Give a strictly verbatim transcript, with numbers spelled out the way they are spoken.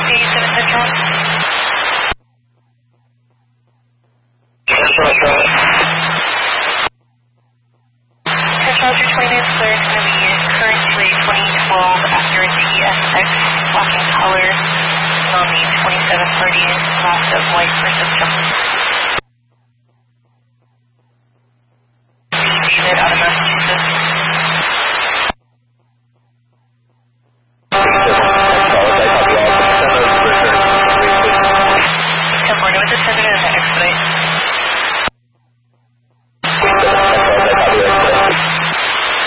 eighty-seven Central. Central, Central. Central two twenty-nine, clear. It's going to be currently twenty twelve after a T S X, flashing color on the twenty-seven thirty, last of white for system.